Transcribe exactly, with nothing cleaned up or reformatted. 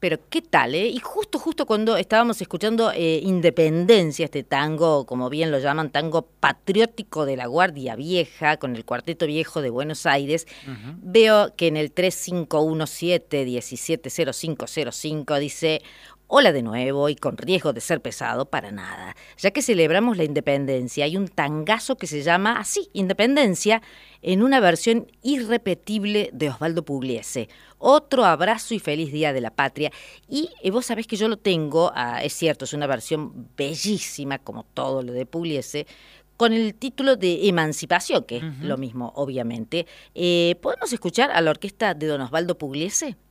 pero ¿qué tal, eh? Y justo, justo cuando estábamos escuchando eh, Independencia, este tango, como bien lo llaman, tango patriótico de la Guardia Vieja, con el Cuarteto Viejo de Buenos Aires, uh-huh. Veo que en el tres cinco uno siete, uno siete cero cinco cero cinco dice... Hola de nuevo y con riesgo de ser pesado, para nada. Ya que celebramos la independencia, hay un tangazo que se llama así, Independencia, en una versión irrepetible de Osvaldo Pugliese. Otro abrazo y feliz Día de la Patria. Y eh, vos sabés que yo lo tengo, ah, es cierto, es una versión bellísima, como todo lo de Pugliese, con el título de Emancipación, que es uh-huh. lo mismo, obviamente. Eh, ¿Podemos escuchar a la orquesta de don Osvaldo Pugliese?